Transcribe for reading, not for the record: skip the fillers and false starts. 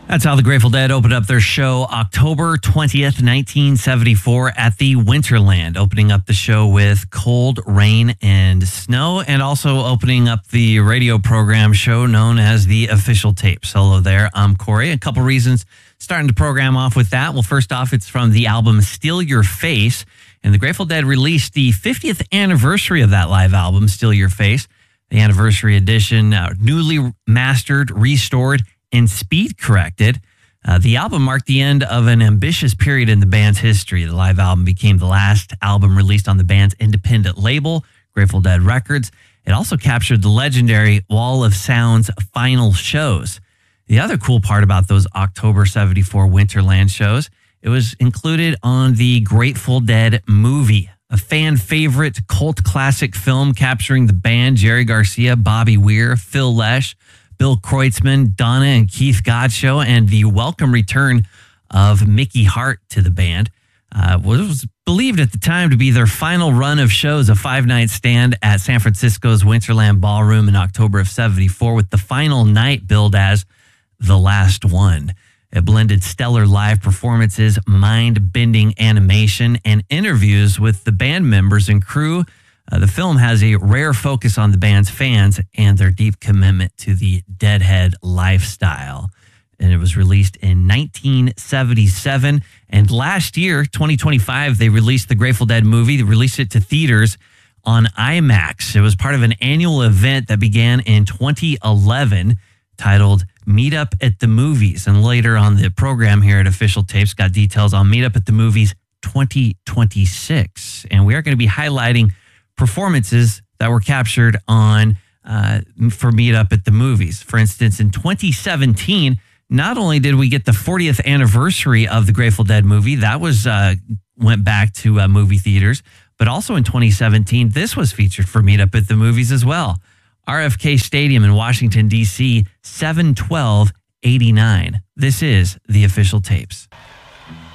That's how the Grateful Dead opened up their show October 20th, 1974 at the Winterland, opening up the show with Cold Rain and Snow, and also opening up the radio program show known as The Official Tapes. Hello there, I'm Corey. A couple reasons starting the program off with that. Well, first off, it's from the album Steal Your Face, and the Grateful Dead released the 50th anniversary of that live album, Steal Your Face, the anniversary edition, newly mastered, restored, and speed corrected. The album marked the end of an ambitious period in the band's history. The live album became the last album released on the band's independent label, Grateful Dead Records. It also captured the legendary Wall of Sound's final shows. The other cool part about those October 74 Winterland shows, it was included on the Grateful Dead movie, a fan favorite cult classic film capturing the band, Jerry Garcia, Bobby Weir, Phil Lesh, Bill Kreutzmann, Donna and Keith Godchaux, and the welcome return of Mickey Hart to the band. Was believed at the time to be their final run of shows, a 5-night stand at San Francisco's Winterland Ballroom in October of 74, with the final night billed as the last one. It blended stellar live performances, mind-bending animation, and interviews with the band members and crew. The film has a rare focus on the band's fans and their deep commitment to the Deadhead lifestyle. And it was released in 1977. And last year, 2025, they released the Grateful Dead movie. They released it to theaters on IMAX. It was part of an annual event that began in 2011 titled Meet Up at the Movies. And later on the program here at Official Tapes got details on Meet Up at the Movies 2026. And we are going to be highlighting performances that were captured on for Meet Up at the Movies. For instance, in 2017, not only did we get the 40th anniversary of the Grateful Dead movie, that was went back to movie theaters, but also in 2017, this was featured for Meet Up at the Movies as well. RFK Stadium in Washington, D.C., 7/12/89. This is The Official Tapes.